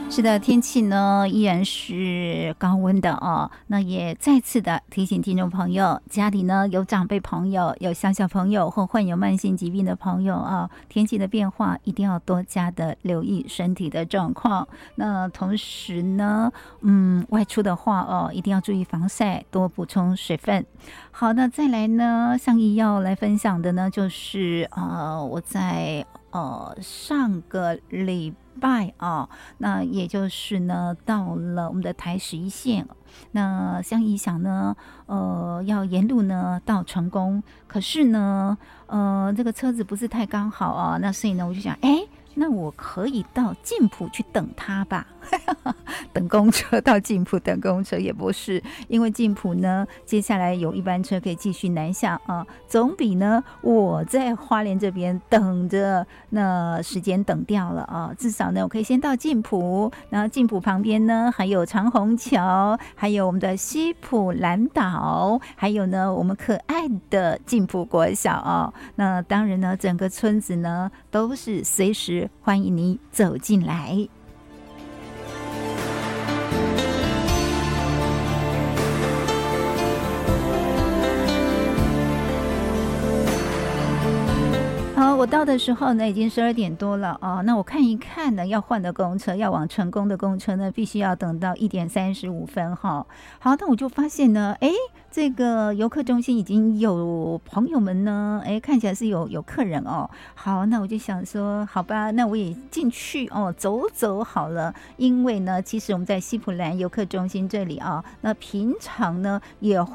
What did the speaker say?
是的，天气呢依然是高温的哦。那也再次的提醒听众朋友，家里呢有长辈朋友、有小朋友或患有慢性疾病的朋友啊，天气的变化一定要多加的留意身体的状况。那同时呢，外出的话哦，一定要注意防晒，多补充水分。好，那再来呢，上一要来分享的呢，就是我在上个礼拜啊，那也就是呢，到了我们的台11线，那相宜想呢，要沿路呢到成功，可是呢，这个车子不是太刚好啊，那所以呢，我就想，那我可以到晋埔去等他吧。等公车到晋埔等公车也不是，因为晋埔呢接下来有一班车可以继续南下啊，总比呢我在花莲这边等着那时间等掉了啊，至少呢我可以先到晋埔，然后晋埔旁边呢还有长虹桥，还有我们的西埔兰岛，还有呢我们可爱的晋埔国小啊，那当然呢整个村子呢都是随时欢迎你走进来。好，我到的时候呢，已经12点多了哦。那我看一看呢，要换的公车，要往成功的公车呢，必须要等到1点35分哈。好，那我就发现呢，这个游客中心已经有朋友们呢，看起来是有客人哦。好，那我就想说，好吧，那我也进去哦，走走好了。因为呢，其实我们在西埔兰游客中心这里啊，那平常呢也